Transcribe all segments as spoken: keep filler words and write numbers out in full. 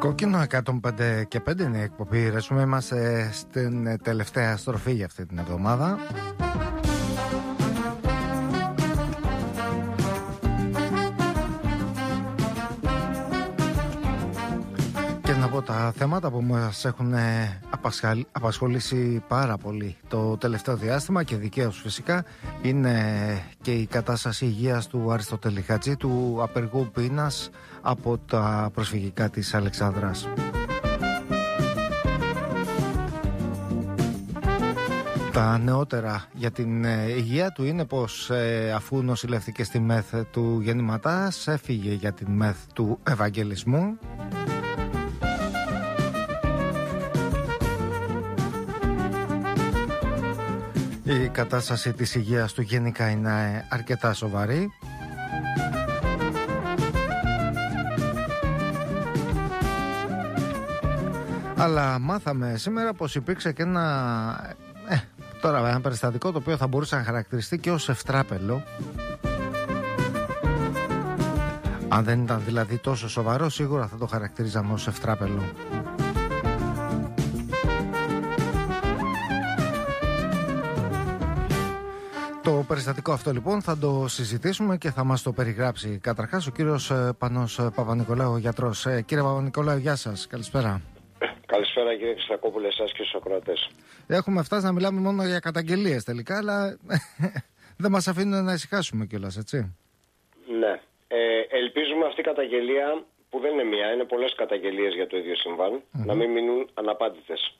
Κόκκινο εκατόν πέντε και πέντε είναι η εκπομπή. Ρεσούμε, είμαστε στην τελευταία στροφή για αυτή την εβδομάδα. Και να πω τα θέματα που μας έχουν απασχολήσει πάρα πολύ το τελευταίο διάστημα και δικαίως φυσικά είναι και η κατάσταση υγείας του Αριστοτέλη Χατζή, του απεργού πείνας από τα προσφυγικά της Αλεξάνδρας. Τα νεότερα για την υγεία του είναι πως ε, αφού νοσηλεύτηκε στη ΜΕΘ του γεννηματάς, έφυγε για την ΜΕΘ του Ευαγγελισμού. Η κατάσταση της υγείας του γενικά είναι αρκετά σοβαρή. Αλλά μάθαμε σήμερα πως υπήρξε και ένα, ε, τώρα ένα περιστατικό το οποίο θα μπορούσε να χαρακτηριστεί και ως ευτράπελο. Αν δεν ήταν δηλαδή τόσο σοβαρό, σίγουρα θα το χαρακτηρίζαμε ως ευτράπελο. Το περιστατικό αυτό λοιπόν θα το συζητήσουμε και θα μας το περιγράψει καταρχάς ο κύριος Πανός Παπα-Νικολάου, ο γιατρός. Ε, κύριε Παπα-Νικολάου, γεια σας, καλησπέρα. Καλησπέρα κύριε Χριστακόπουλε, εσάς και στους ακροατές. Έχουμε φτάσει να μιλάμε μόνο για καταγγελίες τελικά, αλλά δεν μας αφήνουν να ησυχάσουμε κιόλας, έτσι. Ναι. Ε, ελπίζουμε αυτή η καταγγελία, που δεν είναι μία, είναι πολλές καταγγελίες για το ίδιο συμβάν, mm-hmm. να μην μείνουν αναπάντητες.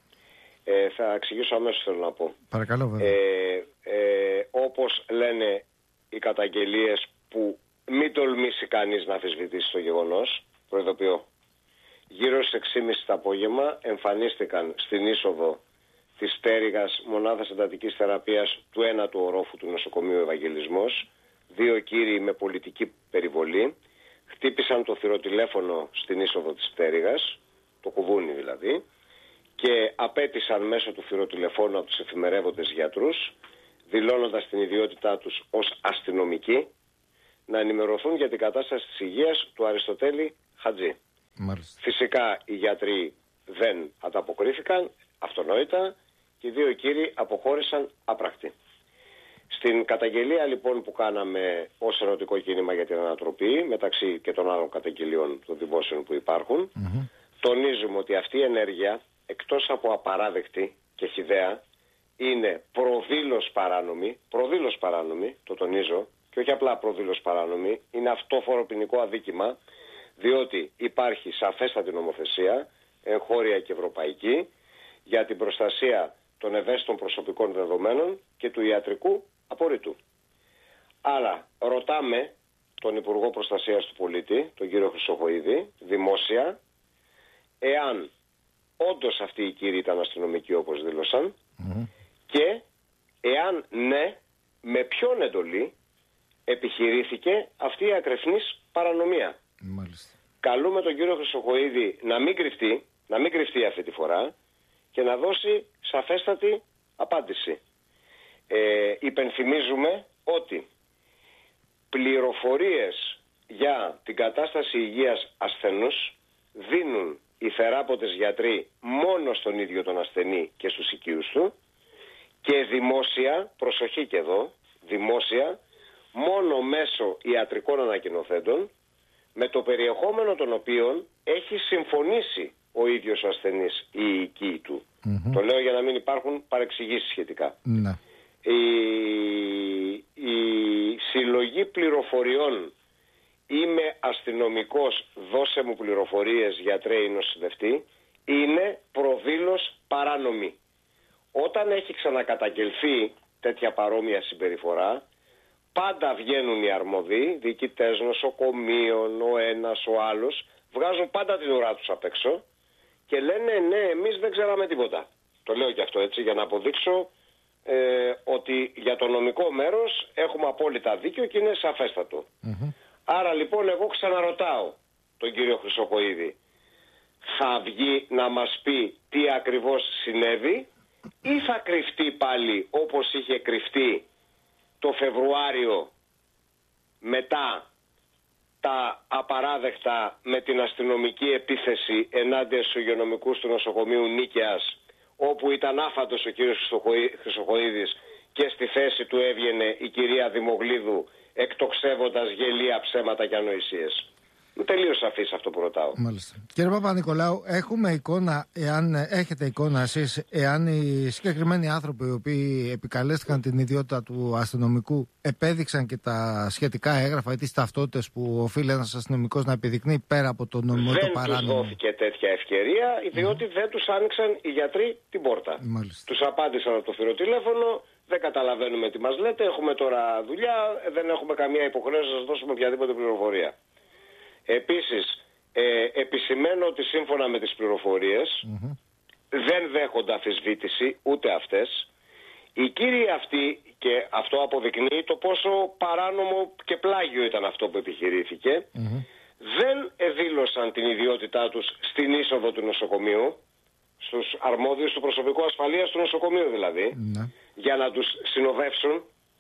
Ε, θα εξηγήσω αμέσως, θέλω να πω. Παρακαλώ, βέβαια. Ε, ε, όπως λένε οι καταγγελίες, που μην τολμήσει κανείς να αμφισβητήσει το γεγονός, προειδοποιώ. Γύρω στις έξι και μισή το απόγευμα εμφανίστηκαν στην είσοδο της Στέριγας μονάδας εντατικής θεραπείας του ένατου ορόφου του νοσοκομείου Ευαγγελισμός δύο κύριοι με πολιτική περιβολή. Χτύπησαν το θυροτηλέφωνο στην είσοδο της Στέριγας, το κουβούνι δηλαδή, και απέτησαν μέσω του θυροτηλεφώνου από τους εφημερεύοντες γιατρούς, δηλώνοντας την ιδιότητά τους ως αστυνομικοί, να ενημερωθούν για την κατάσταση της υγείας του Αριστοτέλη Χατζή. Μάλιστα. Φυσικά οι γιατροί δεν ανταποκρίθηκαν, αυτονόητα, και οι δύο κύριοι αποχώρησαν άπρακτοι. Στην καταγγελία λοιπόν που κάναμε ως ερωτικό κίνημα για την ανατροπή, μεταξύ και των άλλων καταγγελιών των δημόσιων που υπάρχουν, mm-hmm. τονίζουμε ότι αυτή η ενέργεια, εκτός από απαράδεκτη και χυδαία, είναι προδήλως παράνομη, προδήλως παράνομη, το τονίζω, και όχι απλά προδήλως παράνομη, είναι αυτόφορο ποινικό αδίκημα, διότι υπάρχει σαφέστατη νομοθεσία, εγχώρια και ευρωπαϊκή, για την προστασία των ευαίσθητων προσωπικών δεδομένων και του ιατρικού απορρίτου. Άρα ρωτάμε τον Υπουργό Προστασίας του Πολίτη, τον κύριο Χρυσοχοΐδη, δημόσια, εάν όντως αυτοί οι κύριοι ήταν αστυνομικοί όπως δήλωσαν, mm-hmm. και εάν ναι, με ποιον εντολή επιχειρήθηκε αυτή η ακρεφνής παρανομία. Μάλιστα. Καλούμε τον κύριο Χρυσοχοΐδη να μην κρυφτεί, να μην κρυφτεί αυτή τη φορά και να δώσει σαφέστατη απάντηση. Ε, υπενθυμίζουμε ότι πληροφορίες για την κατάσταση υγείας ασθενούς δίνουν οι θεράποντες γιατροί μόνο στον ίδιο τον ασθενή και στους οικείους του, και δημόσια, προσοχή και εδώ, δημόσια, μόνο μέσω ιατρικών ανακοινοθέντων, με το περιεχόμενο των οποίων έχει συμφωνήσει ο ίδιος ο ασθενής ή η οικοί του. Mm-hmm. Το λέω για να μην υπάρχουν παρεξηγήσεις σχετικά. Mm-hmm. Η, η συλλογή πληροφοριών, είμαι αστυνομικός, δώσε μου πληροφορίες γιατρέ ή νοσηλευτή, είναι προδήλως παράνομη. Όταν έχει ξανακαταγγελθεί τέτοια παρόμοια συμπεριφορά, πάντα βγαίνουν οι αρμοδοί, διοικητές νοσοκομείων, ο ένας, ο άλλος, βγάζουν πάντα την ουρά τους απ' έξω και λένε ναι, εμείς δεν ξέραμε τίποτα. Το λέω και αυτό έτσι για να αποδείξω ε, ότι για το νομικό μέρος έχουμε απόλυτα δίκιο και είναι σαφέστατο. Mm-hmm. Άρα λοιπόν εγώ ξαναρωτάω τον κύριο Χρυσοχοΐδη, θα βγει να μας πει τι ακριβώς συνέβη ή θα κρυφτεί πάλι όπως είχε κρυφτεί το Φεβρουάριο μετά τα απαράδεκτα με την αστυνομική επίθεση ενάντια στους υγειονομικούς του νοσοκομείου Νίκαιας, όπου ήταν άφαντος ο κύριος Χρυσοχοΐδης και στη θέση του έβγαινε η κυρία Δημογλίδου εκτοξεύοντας γελία, ψέματα και ανοησίες. Είμαι τελείως σαφής αυτό που ρωτάω. Μάλιστα. Κύριε Παπα-Νικολάου, έχουμε εικόνα, εάν έχετε εικόνα εσείς, εάν οι συγκεκριμένοι άνθρωποι οι οποίοι επικαλέστηκαν την ιδιότητα του αστυνομικού επέδειξαν και τα σχετικά έγγραφα ή τις ταυτότητες που οφείλει ένας αστυνομικός να επιδεικνύει πέρα από το νομικό ή το παράνομο? Δεν τους δόθηκε τέτοια ευκαιρία, διότι mm. δεν τους άνοιξαν οι γιατροί την πόρτα. Μάλιστα. Τους απάντησαν από το φυροτηλέφωνο, δεν καταλαβαίνουμε τι μας λέτε, έχουμε τώρα δουλειά, δεν έχουμε καμία υποχρέωση να σας δώσουμε οποιαδήποτε πληροφορία. Επίσης, ε, επισημαίνω ότι σύμφωνα με τις πληροφορίες mm-hmm. δεν δέχονται αμφισβήτηση ούτε αυτές. Οι κύριοι αυτοί, και αυτό αποδεικνύει το πόσο παράνομο και πλάγιο ήταν αυτό που επιχειρήθηκε, mm-hmm. δεν δήλωσαν την ιδιότητά τους στην είσοδο του νοσοκομείου, στους αρμόδιους του προσωπικού ασφαλείας του νοσοκομείου δηλαδή, mm-hmm. για να τους συνοδεύσουν,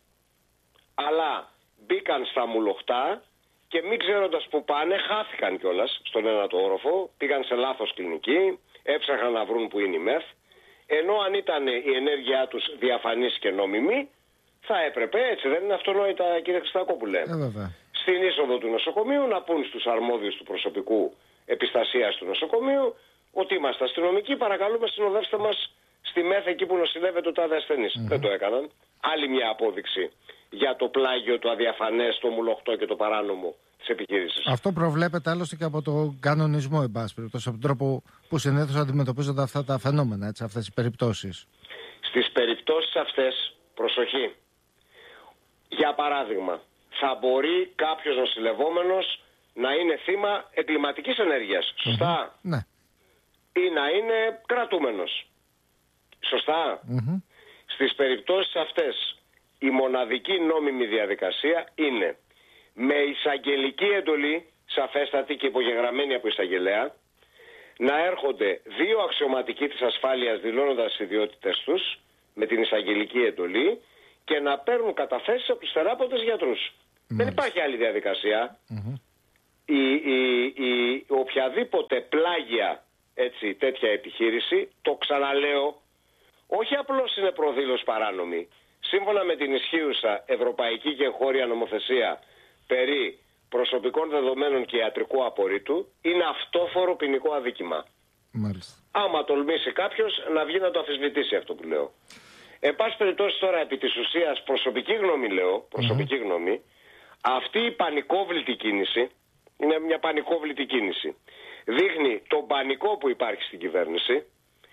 αλλά μπήκαν στα μουλοχτά και μην ξέροντας που πάνε, χάθηκαν κιόλας στον ένατο όροφο, πήγαν σε λάθος κλινική, έψαχναν να βρουν που είναι η ΜΕΘ, ενώ αν ήταν η ενέργειά τους διαφανής και νόμιμη, θα έπρεπε, έτσι δεν είναι αυτονόητα κύριε Χριστακόπουλε, ε, στην είσοδο του νοσοκομείου να πούν στους αρμόδιους του προσωπικού επιστασίας του νοσοκομείου ότι είμαστε αστυνομικοί, παρακαλούμε συνοδεύστε μας στη ΜΕΘ εκεί που νοσηλεύεται ο τάδε ασθενής. Mm-hmm. Δεν το έκαναν. Άλλη μια απόδειξη για το πλάγιο, το αδιαφανές, το μουλοχτό και το παράνομο της επιχείρησης. Αυτό προβλέπεται άλλωστε και από τον κανονισμό, εν πάση περιπτώσει, από τον τρόπο που συνήθως αντιμετωπίζονται αυτά τα φαινόμενα, έτσι, αυτές οι περιπτώσεις. Στις περιπτώσεις αυτές, προσοχή. Για παράδειγμα, θα μπορεί κάποιος νοσηλευόμενος να είναι θύμα εγκληματικής ενέργειας. Σωστά. Mm-hmm. Ναι. Ή να είναι κρατούμενος. Σωστά. Mm-hmm. Στις περιπτώσεις αυτές, η μοναδική νόμιμη διαδικασία είναι με εισαγγελική εντολή, σαφέστατη και υπογεγραμμένη από εισαγγελέα, να έρχονται δύο αξιωματικοί της ασφάλειας δηλώνοντας τις ιδιότητες τους με την εισαγγελική εντολή και να παίρνουν καταθέσεις από τους θεράποντες γιατρούς. Mm-hmm. Δεν υπάρχει άλλη διαδικασία. Mm-hmm. Η, η, η, οποιαδήποτε πλάγια, έτσι, τέτοια επιχείρηση, το ξαναλέω, όχι απλώς είναι προδήλωση παράνομη. Σύμφωνα με την ισχύουσα ευρωπαϊκή και εγχώρια νομοθεσία περί προσωπικών δεδομένων και ιατρικού απορρίτου, είναι αυτόφορο ποινικό αδίκημα. Μάλιστα. Άμα τολμήσει κάποιος να βγει να το αμφισβητήσει αυτό που λέω. Εν πάση περιπτώσει τώρα, επί της ουσίας, προσωπική γνώμη λέω, προσωπική mm-hmm. γνώμη, αυτή η πανικόβλητη κίνηση, είναι μια πανικόβλητη κίνηση, δείχνει τον πανικό που υπάρχει στην κυβέρνηση,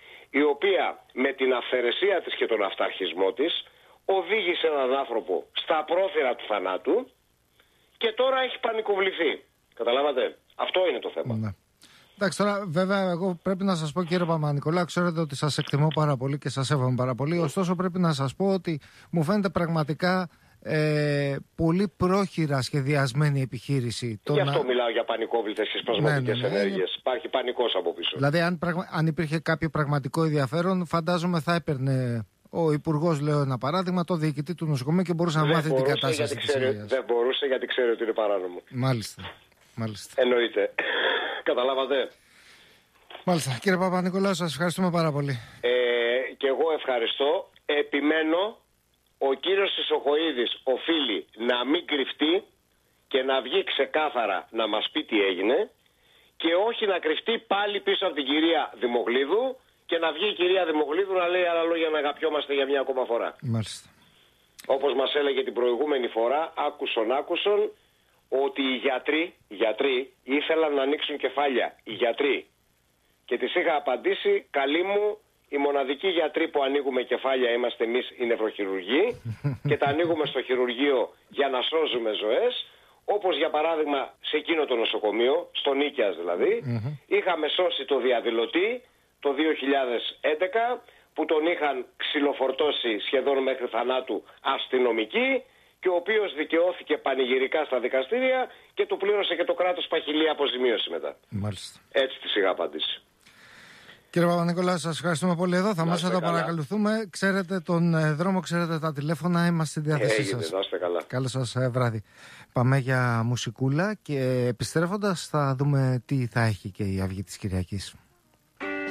η οποία με την αυθαιρεσία της και τον αυταρχισμό της οδήγησε έναν άνθρωπο στα πρόθυρα του θανάτου και τώρα έχει πανικοβληθεί. Καταλάβατε. Αυτό είναι το θέμα. Ναι. Εντάξει, τώρα βέβαια εγώ πρέπει να σας πω, κύριε Παπα-Νικολάου, ξέρετε ότι σας εκτιμώ πάρα πολύ και σας σέβομαι πάρα πολύ, ωστόσο πρέπει να σας πω ότι μου φαίνεται πραγματικά ε, πολύ πρόχειρα σχεδιασμένη επιχείρηση. Γι' αυτό να... μιλάω για πανικόβλητες και σπασμωδικές ναι, ναι, ναι, ενέργειες. Ναι. Υπάρχει πανικός από πίσω. Δηλαδή αν, πραγμα... αν υπήρχε κάποιο πραγματικό ενδιαφέρον, φαντάζομαι θα έπαιρνε ο Υπουργός, λέω ένα παράδειγμα, το διοικητή του νοσοκομείου και μπορούσε να δεν μάθει την κατάσταση της υγείας. Δεν μπορούσε γιατί ξέρει ότι είναι παράνομο. Μάλιστα. Μάλιστα. Εννοείται. Καταλάβατε. Μάλιστα. Κύριε Παπα-Νικολάου, σας ευχαριστούμε πάρα πολύ. Ε, και εγώ ευχαριστώ. Επιμένω, ο κύριος Χρυσοχοΐδης οφείλει να μην κρυφτεί και να βγει ξεκάθαρα να μας πει τι έγινε και όχι να κρυφτεί πάλι πίσω από την κυρία Δημογλίδου και να βγει η κυρία Δημογλίδου να λέει άλλα λόγια να αγαπιόμαστε για μια ακόμα φορά. Μάλιστα. Όπως μας έλεγε την προηγούμενη φορά, άκουσον άκουσον, ότι οι γιατροί, γιατροί ήθελαν να ανοίξουν κεφάλια. Οι γιατροί. Και τις είχα απαντήσει, καλή μου, οι μοναδικοί γιατροί που ανοίγουμε κεφάλια είμαστε εμείς οι νευροχειρουργοί και τα ανοίγουμε στο χειρουργείο για να σώζουμε ζωές. Όπως για παράδειγμα σε εκείνο το νοσοκομείο, στο Νίκαιας δηλαδή, mm-hmm. είχαμε σώσει το διαδηλωτή το δύο χιλιάδες έντεκα που τον είχαν ξυλοφορτώσει σχεδόν μέχρι θανάτου αστυνομικοί και ο οποίος δικαιώθηκε πανηγυρικά στα δικαστήρια και του πλήρωσε και το κράτος παχυλή αποζημίωση μετά. Μάλιστα. Έτσι της είχα απαντήσει. Κύριε Παπα-Νικολάου, σας ευχαριστούμε πολύ εδώ. Θα μας εδώ παρακολουθούμε. Ξέρετε τον ε, δρόμο, ξέρετε τα τηλέφωνα. Είμαστε στη διάθεσή σας. Να είστε καλά. Καλό σας ε, βράδυ. Πάμε για μουσικούλα και επιστρέφοντας θα δούμε τι θα έχει και η Αυγή της Κυριακής.